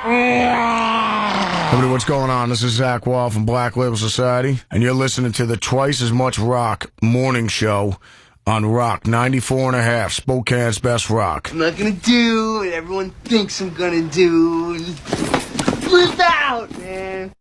Everybody, what's going on? This is Zach Wall from Black Label Society, and you're listening to the Twice as Much Rock morning show on Rock 94.5, Spokane's best rock. I'm not gonna do what everyone thinks I'm gonna do. Flip out, man.